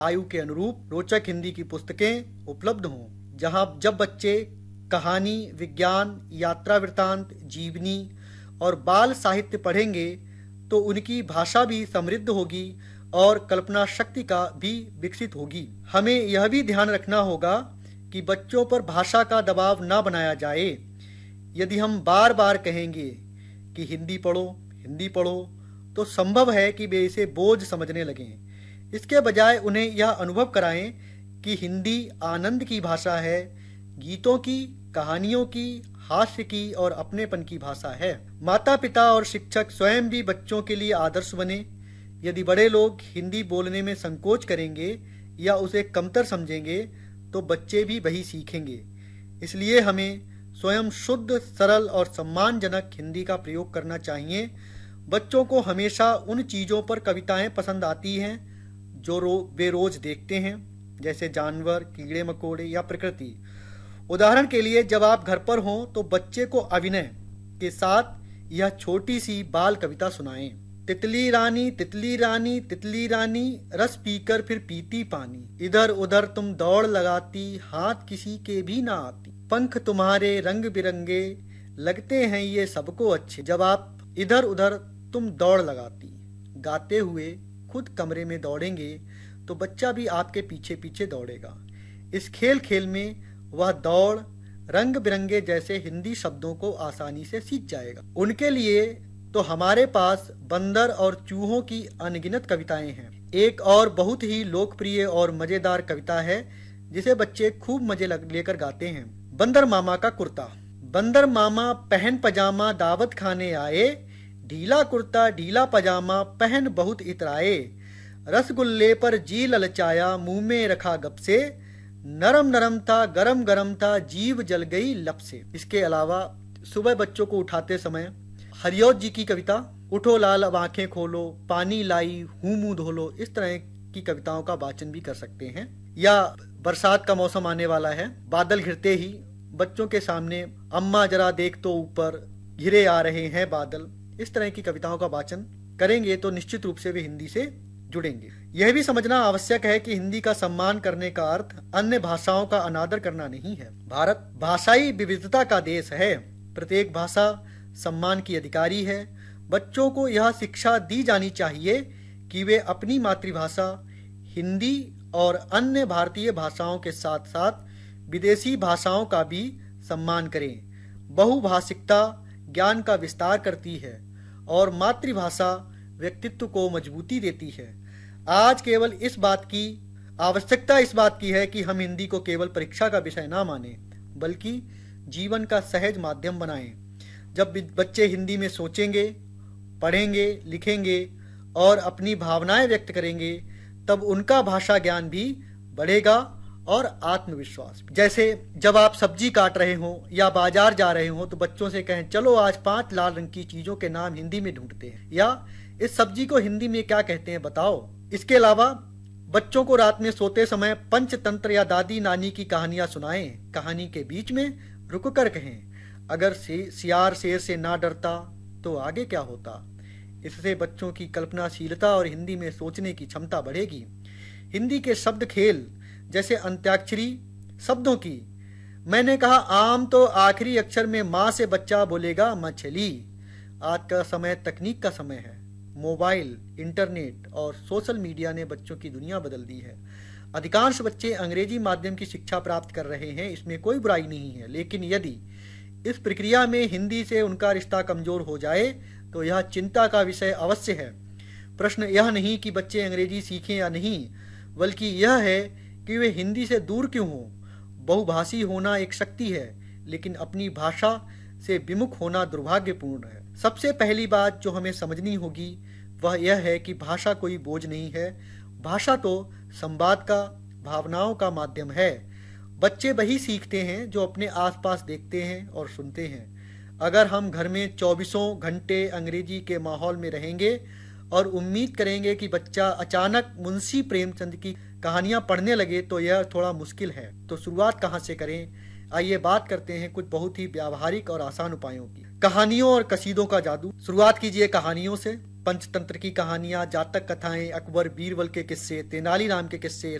आयु के अनुरूप रोचक हिंदी की पुस्तकें उपलब्ध हों, जहां जब बच्चे कहानी, विज्ञान, यात्रा वृत्तांत, जीवनी और बाल साहित्य पढ़ेंगे तो उनकी भाषा भी समृद्ध होगी और कल्पना शक्ति का भी विकसित होगी। हमें यह भी ध्यान रखना होगा कि बच्चों पर भाषा का दबाव न बनाया जाए। यदि हम बार बार कहेंगे कि हिंदी पढ़ो, तो संभव है कि वे इसे बोझ समझने लगें। इसके बजाय उन्हें यह अनुभव कराएं कि हिंदी आनंद की भाषा है, गीतों की, कहानियों की, हास्य की और अपनेपन की भाषा है। माता पिता और शिक्षक स्वयं भी बच्चों के लिए आदर्श बने। यदि बड़े लोग हिंदी बोलने में संकोच करेंगे या उसे कमतर समझेंगे तो बच्चे भी वही सीखेंगे। इसलिए हमें स्वयं शुद्ध, सरल और सम्मानजनक हिंदी का प्रयोग करना चाहिए। बच्चों को हमेशा उन चीज़ों पर कविताएं पसंद आती हैं जो वे रोज देखते हैं, जैसे जानवर, कीड़े मकोड़े या प्रकृति। उदाहरण के लिए जब आप घर पर हों तो बच्चे को अभिनय के साथ यह छोटी सी बाल कविता सुनाएं। तितली रानी तितली रानी तितली रानी, रस पीकर फिर पीती पानी, इधर उधर तुम दौड़ लगाती, हाथ किसी के भी ना आती, पंख तुम्हारे रंग बिरंगे, लगते हैं ये सबको अच्छे। जब आप इधर उधर तुम दौड़ लगाती गाते हुए खुद कमरे में दौड़ेंगे तो बच्चा भी आपके पीछे पीछे दौड़ेगा। इस खेल खेल में वह दौड़, रंग बिरंगे जैसे हिंदी शब्दों को आसानी से सीख जाएगा। उनके लिए तो हमारे पास बंदर और चूहों की अनगिनत कविताएं हैं। एक और बहुत ही लोकप्रिय और मजेदार कविता है जिसे बच्चे खूब मजे लेकर गाते हैं। बंदर मामा का कुर्ता। बंदर मामा पहन पजामा दावत खाने आए, ढीला कुर्ता ढीला पजामा पहन बहुत इतराए, रसगुल्ले पर जी ललचाया मुंह में रखा गप से, नरम नरम था गरम गरम था जीव जल गई लब से। इसके अलावा सुबह बच्चों को उठाते समय हरिऔध जी की कविता, उठो लाल अब आंखें खोलो, पानी लाई हूँ मुंह धोलो, इस तरह की कविताओं का वाचन भी कर सकते हैं। या बरसात का मौसम आने वाला है, बादल घिरते ही बच्चों के सामने अम्मा जरा देख तो ऊपर घिरे आ रहे हैं बादल, इस तरह की कविताओं का वाचन करेंगे तो निश्चित रूप से वे हिंदी से जुड़ेंगे। यह भी समझना आवश्यक है कि हिंदी का सम्मान करने का अर्थ अन्य भाषाओं का अनादर करना नहीं है। भारत भाषाई विविधता का देश है। प्रत्येक भाषा सम्मान की अधिकारी है। बच्चों को यह शिक्षा दी जानी चाहिए कि वे अपनी मातृभाषा हिंदी और अन्य भारतीय भाषाओं के साथ साथ विदेशी भाषाओं का भी सम्मान करें। बहुभाषिकता ज्ञान का विस्तार करती है और मातृभाषा व्यक्तित्व को मजबूती देती है। आज केवल आवश्यकता इस बात की है कि हम हिंदी को केवल परीक्षा का विषय ना माने, बल्कि जीवन का सहज माध्यम बनाएं। जब बच्चे हिंदी में सोचेंगे, पढ़ेंगे, लिखेंगे और अपनी भावनाएं व्यक्त करेंगे, तब उनका भाषा ज्ञान भी बढ़ेगा और आत्मविश्वास। जैसे जब आप सब्जी काट रहे हो या बाजार जा रहे हो तो बच्चों से कहें, चलो आज 5 लाल रंग की चीजों के नाम हिंदी में ढूंढते हैं, या इस सब्जी को हिंदी में क्या कहते हैं बताओ। इसके अलावा बच्चों को रात में सोते समय पंचतंत्र या दादी नानी की कहानियां सुनाएं। कहानी के बीच में रुक कर कहें, अगर सियार शेर से ना डरता तो आगे क्या होता। इससे बच्चों की कल्पनाशीलता और हिंदी में सोचने की क्षमता बढ़ेगी। हिंदी के शब्द खेल जैसे अंत्याक्षरी शब्दों की, मैंने कहा आम तो आखिरी अक्षर में माँ से बच्चा बोलेगा मछली। आज का समय तकनीक का समय है। मोबाइल, इंटरनेट और सोशल मीडिया ने बच्चों की दुनिया बदल दी है। अधिकांश बच्चे अंग्रेजी माध्यम की शिक्षा प्राप्त कर रहे हैं, इसमें कोई बुराई नहीं है, लेकिन यदि इस प्रक्रिया में हिंदी से उनका रिश्ता कमजोर हो जाए तो यह चिंता का विषय अवश्य है। प्रश्न यह नहीं कि बच्चे अंग्रेजी सीखें या नहीं, बल्कि यह है कि वे हिंदी से दूर क्यों हों। बहुभाषी होना एक शक्ति है, लेकिन अपनी भाषा से विमुख होना दुर्भाग्यपूर्ण है। सबसे पहली बात जो हमें समझनी होगी वह यह है कि भाषा कोई बोझ नहीं है। भाषा तो संवाद का, भावनाओं का माध्यम है। बच्चे वही सीखते हैं जो अपने आसपास देखते हैं और सुनते हैं। अगर हम घर में 24 घंटे अंग्रेजी के माहौल में रहेंगे और उम्मीद करेंगे कि बच्चा अचानक मुंशी प्रेमचंद की कहानियां पढ़ने लगे तो यह थोड़ा मुश्किल है। तो शुरुआत कहां से करें? आइए बात करते हैं कुछ बहुत ही व्यावहारिक और आसान उपायों की। कहानियों और कसीदों का जादू। शुरुआत कीजिए कहानियों से। पंचतंत्र की कहानियां, जातक कथाएं, अकबर बीरबल के किस्से, तेनालीराम के किस्से,